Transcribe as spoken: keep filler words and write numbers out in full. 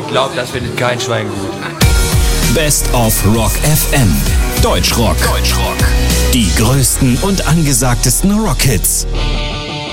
Ich glaube, das findet kein Schwein gut. Best of Rock F M. Deutschrock. Deutschrock. Die größten und angesagtesten Rockhits.